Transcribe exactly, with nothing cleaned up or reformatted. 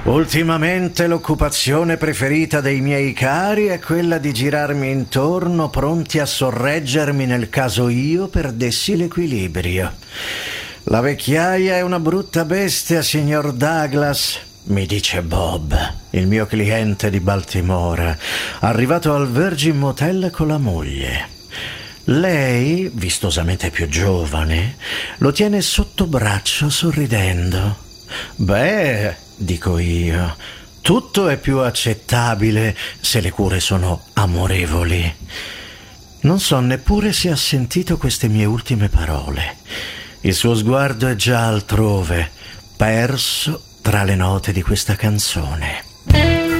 Ultimamente l'occupazione preferita dei miei cari è quella di girarmi intorno, pronti a sorreggermi nel caso io perdessi l'equilibrio. La vecchiaia è una brutta bestia, signor Douglas, mi dice Bob, il mio cliente di Baltimora, arrivato al Virgin Motel con la moglie. Lei, vistosamente più giovane, lo tiene sotto braccio sorridendo. Beh, dico io, tutto è più accettabile se le cure sono amorevoli. Non so neppure se ha sentito queste mie ultime parole. Il suo sguardo è già altrove, perso tra le note di questa canzone.